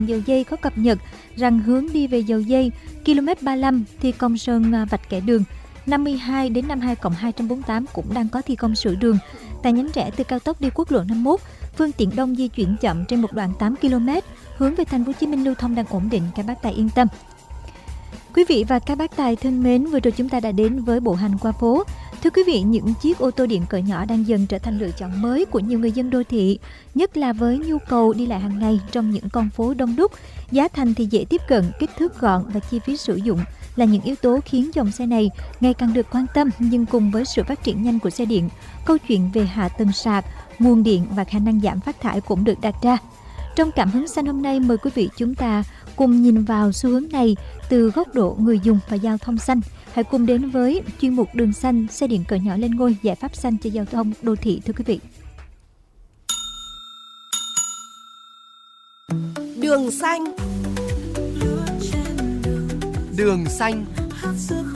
Dầu Giây có cập nhật rằng hướng đi về Dầu Giây, km 35 thi công sơn vạch kẻ đường, 52 đến 52+248 cũng đang có thi công sửa đường. Tại nhánh rẽ từ cao tốc đi quốc lộ 51, phương tiện đông di chuyển chậm trên một đoạn 8 km, hướng về thành phố Hồ Chí Minh lưu thông đang ổn định, các bác tài yên tâm. Quý vị và các bác tài thân mến, vừa rồi chúng ta đã đến với bộ hành qua phố. Thưa quý vị, những chiếc ô tô điện cỡ nhỏ đang dần trở thành lựa chọn mới của nhiều người dân đô thị, nhất là với nhu cầu đi lại hàng ngày trong những con phố đông đúc. Giá thành thì dễ tiếp cận, kích thước gọn và chi phí sử dụng là những yếu tố khiến dòng xe này ngày càng được quan tâm. Nhưng cùng với sự phát triển nhanh của xe điện, câu chuyện về hạ tầng sạc, nguồn điện và khả năng giảm phát thải cũng được đặt ra. Trong Cảm hứng xanh hôm nay, mời quý vị chúng ta cùng nhìn vào xu hướng này từ góc độ người dùng và giao thông xanh. Hãy cùng đến với chuyên mục Đường xanh, xe điện cỡ nhỏ lên ngôi, giải pháp xanh cho giao thông đô thị, thưa quý vị. Đường xanh. Đường xanh.